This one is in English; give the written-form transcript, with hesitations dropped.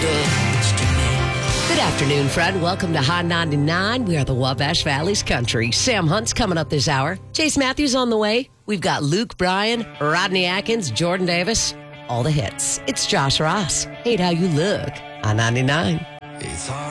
does to me. Good afternoon, friend. Welcome to Hot 99. We are the Wabash Valley's country. Sam Hunt's coming up this hour. Chase Matthews on the way. We've got Luke Bryan, Rodney Atkins, Jordan Davis. All the hits. It's Josh Ross. Hate how you look on 99. It's hard.